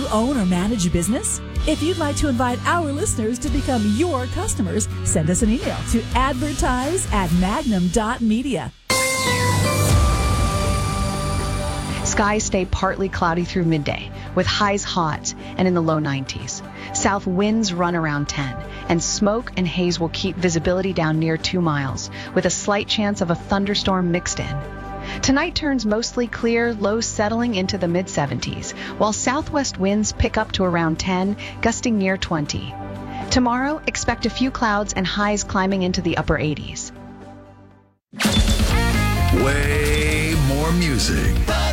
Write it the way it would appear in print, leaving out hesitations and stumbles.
own or manage a business? If you'd like to invite our listeners to become your customers, send us an email to advertise@magnum.media. Skies stay partly cloudy through midday, with highs hot and in the low 90s. South winds run around 10, and smoke and haze will keep visibility down near 2 miles, with a slight chance of a thunderstorm mixed in. Tonight turns mostly clear, lows settling into the mid-70s, while southwest winds pick up to around 10, gusting near 20. Tomorrow, expect a few clouds and highs climbing into the upper 80s. Way more music.